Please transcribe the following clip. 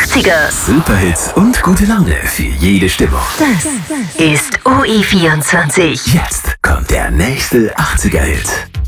80er. Superhits und gute Laune für jede Stimmung. Das ist OE24. Jetzt kommt der nächste 80er-Hit.